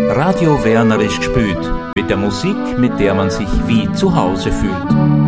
Radio Wernerisch gespült, mit der Musik, mit der man sich wie zu Hause fühlt.